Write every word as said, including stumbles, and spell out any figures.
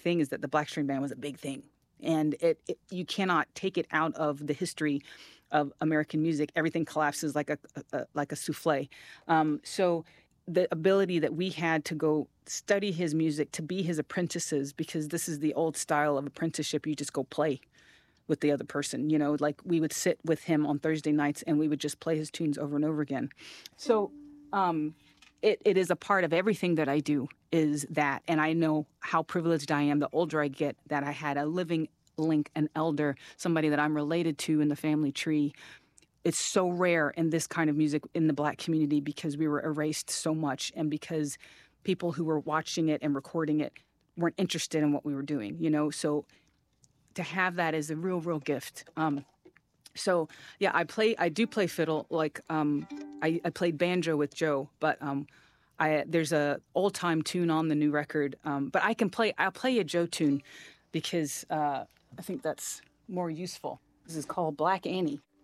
thing is that the Black String Band was a big thing. And it, it you cannot take it out of the history of American music. Everything collapses like a, a, a like a souffle. Um, so the ability that we had to go study his music, to be his apprentices, because this is the old style of apprenticeship. You just go play with the other person. You know, like we would sit with him on Thursday nights and we would just play his tunes over and over again. So um, it, it is a part of everything that I do is that. And I know how privileged I am the older I get that I had a living link, an elder, somebody that I'm related to in the family tree. It's so rare in this kind of music in the Black community because we were erased so much and because people who were watching it and recording it weren't interested in what we were doing, you know? So to have that is a real, real gift. Um, so yeah, I play, I do play fiddle. Like um, I, I played banjo with Joe, but um, I there's a old time tune on the new record. Um, but I can play, I'll play a Joe tune because uh, I think that's more useful. This is called Black Annie.